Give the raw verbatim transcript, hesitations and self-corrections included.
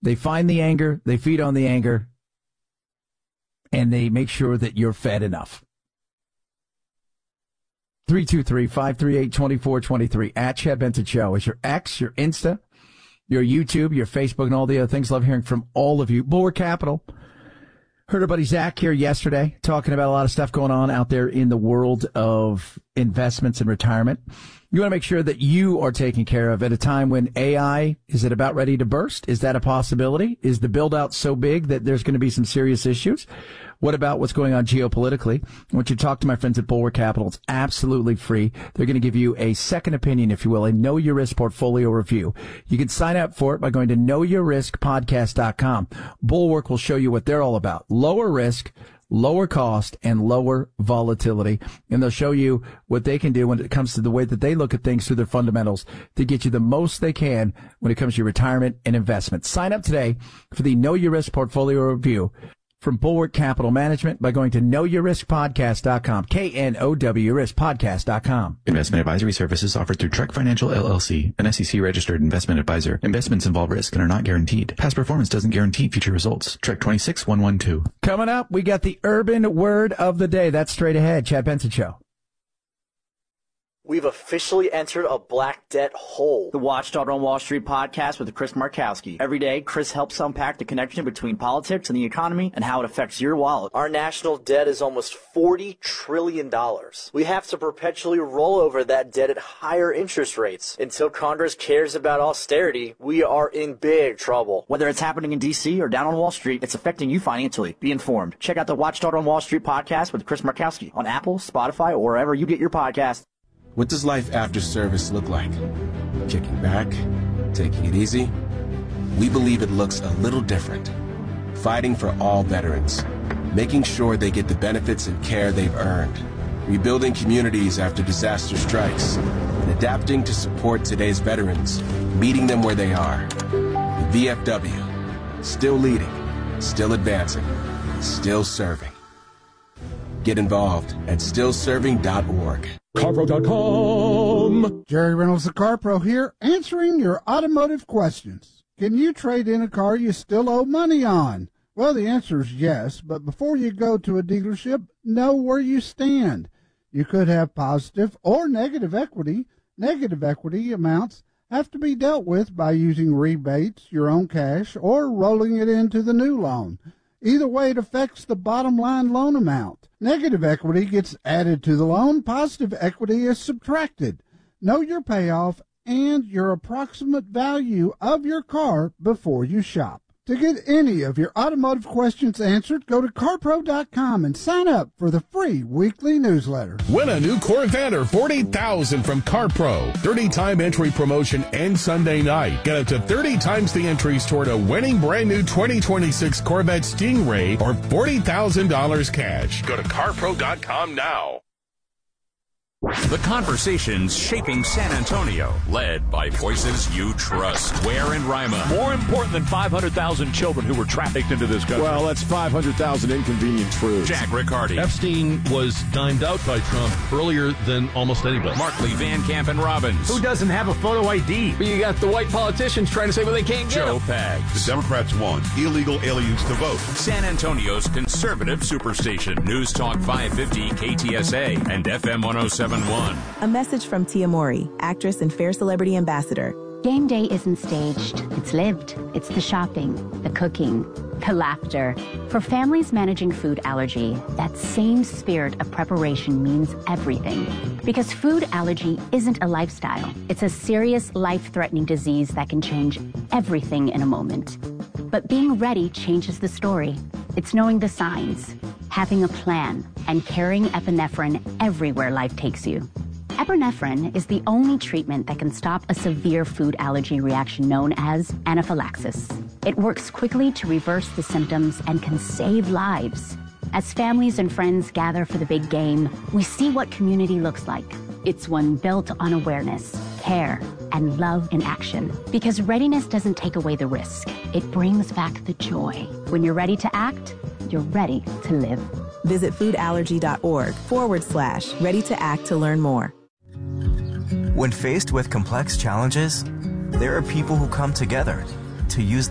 They find the anger, they feed on the anger, and they make sure that you're fed enough. three two three, five three eight, two four two three at Chad Benson Show is your X, your Insta, your YouTube, your Facebook, and all the other things. Love hearing from all of you. Bulwark Capital. Heard our buddy Zach here yesterday talking about a lot of stuff going on out there in the world of investments and retirement. You want to make sure that you are taken care of at a time when A I, is it about ready to burst? Is that a possibility? Is the build out so big that there's going to be some serious issues? What about what's going on geopolitically? I want you to talk to my friends at Bulwark Capital. It's absolutely free. They're going to give you a second opinion, if you will, a Know Your Risk portfolio review. You can sign up for it by going to know your risk podcast dot com. Bulwark will show you what they're all about. Lower risk, lower cost, and lower volatility. And they'll show you what they can do when it comes to the way that they look at things through their fundamentals to get you the most they can when it comes to your retirement and investment. Sign up today for the Know Your Risk portfolio review from Bulwark Capital Management by going to know your risk podcast dot com. K N O W risk podcast dot com. Investment advisory services offered through Trek Financial L L C, an S E C-registered investment advisor. Investments involve risk and are not guaranteed. Past performance doesn't guarantee future results. Trek two six one one two. Coming up, we got the urban word of the day. That's straight ahead. Chad Benson Show. We've officially entered a black debt hole. The Watchdog on Wall Street podcast with Chris Markowski. Every day, Chris helps unpack the connection between politics and the economy and how it affects your wallet. Our national debt is almost forty trillion dollars. We have to perpetually roll over that debt at higher interest rates. Until Congress cares about austerity, we are in big trouble. Whether it's happening in D C or down on Wall Street, it's affecting you financially. Be informed. Check out the Watchdog on Wall Street podcast with Chris Markowski on Apple, Spotify, or wherever you get your podcasts. What does life after service look like? Kicking back? Taking it easy? We believe it looks a little different. Fighting for all veterans. Making sure they get the benefits and care they've earned. Rebuilding communities after disaster strikes. And adapting to support today's veterans. Meeting them where they are. The V F W. Still leading. Still advancing. Still serving. Get involved at still serving dot org. CarPro dot com. Jerry Reynolds, the CarPro here, answering your automotive questions. Can you trade in a car you still owe money on? Well, the answer is yes, but before you go to a dealership, know where you stand. You could have positive or negative equity. Negative equity amounts have to be dealt with by using rebates, your own cash, or rolling it into the new loan. Either way, it affects the bottom line loan amount. Negative equity gets added to the loan. Positive equity is subtracted. Know your payoff and your approximate value of your car before you shop. To get any of your automotive questions answered, go to car pro dot com and sign up for the free weekly newsletter. Win a new Corvette or forty thousand dollars from CarPro. thirty-time entry promotion ends Sunday night. Get up to thirty times the entries toward a winning brand new twenty twenty-six Corvette Stingray or forty thousand dollars cash. Go to car pro dot com now. The conversations shaping San Antonio, led by voices you trust. Ware and Rima. More important than five hundred thousand children who were trafficked into this country. Well, that's five hundred thousand inconvenient truths. Jack Riccardi. Epstein was dimed out by Trump earlier than almost anybody. Markley, Van Camp, and Robbins. Who doesn't have a photo I D? But you got the white politicians trying to say, well, they can't get Joe them. Pags. The Democrats want illegal aliens to vote. San Antonio's conservative superstation. News Talk five fifty K T S A and F M one oh seven point one. A message from Tia Mori, actress and Fair Celebrity Ambassador. Game day isn't staged. It's lived. It's the shopping, the cooking, the laughter. For families managing food allergy, that same spirit of preparation means everything. Because food allergy isn't a lifestyle. It's a serious, life-threatening disease that can change everything in a moment. But being ready changes the story. It's knowing the signs, having a plan, and carrying epinephrine everywhere life takes you. Epinephrine is the only treatment that can stop a severe food allergy reaction known as anaphylaxis. It works quickly to reverse the symptoms and can save lives. As families and friends gather for the big game, we see what community looks like. It's one built on awareness, care, and love in action. Because readiness doesn't take away the risk. It brings back the joy. When you're ready to act, you're ready to live. Visit foodallergy.org forward slash ready to act to learn more. When faced with complex challenges, there are people who come together to use